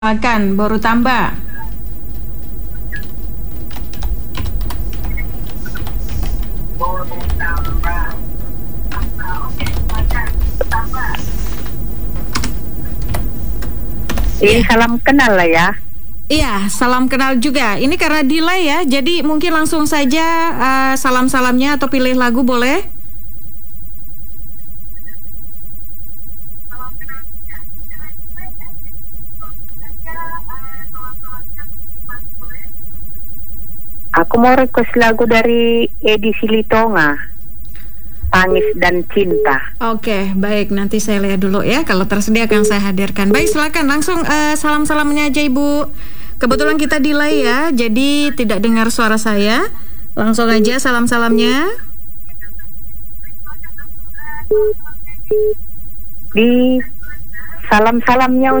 Makan baru tambah. Ini salam kenal lah ya. Iya, salam kenal juga. Ini karena delay ya, jadi mungkin langsung saja salam-salamnya atau pilih lagu boleh? Aku mau request lagu dari Edi Silitonga, Tangis dan Cinta. Oke, baik. Nanti saya lihat dulu ya. Kalau tersedia akan saya hadirkan. Baik, silakan langsung salam-salamnya aja Ibu. Kebetulan kita delay ya, jadi tidak dengar suara saya. Langsung aja salam-salamnya. Di salam-salamnya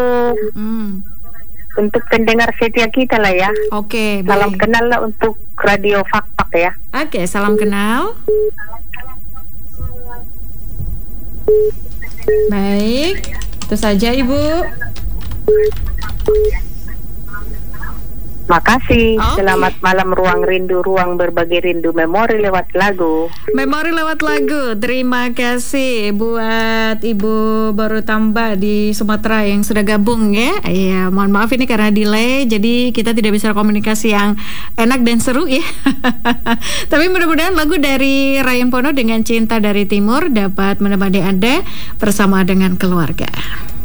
untuk pendengar setia kita lah ya. Oke, baik. Salam kenal lah untuk Radio Fakpak ya. Oke, salam kenal. Baik, itu saja Ibu. Makasih. Oke. Selamat malam Ruang Rindu, ruang berbagi rindu, memori lewat lagu. Memori lewat lagu. Terima kasih buat Ibu baru tambah di Sumatera yang sudah gabung ya. Iya, mohon maaf ini karena delay, jadi kita tidak bisa komunikasi yang enak dan seru ya. Tapi mudah-mudahan lagu dari Ryan Pono dengan Cinta dari Timur dapat menemani Anda bersama dengan keluarga.